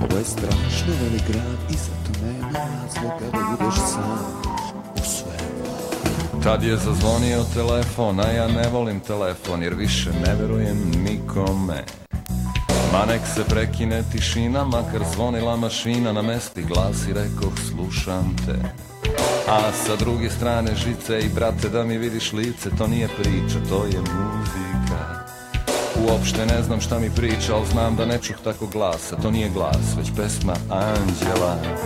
Ovo je strašno velik grad i zato nema razloga da budeš sam u svemu. Tad je zazvonio telefon, a ja ne volim telefon jer više ne verujem nikome. Ma nek se prekine tišina, makar zvonila mašina, na mesti glasi rekoh slušam te. A sa druge strane žice i brate da mi vidiš lice, to nije priča, to je muzika. Uopšte ne znam šta mi priča, ali znam da ne čuh tako glasa, to nije glas, već pesma anđela.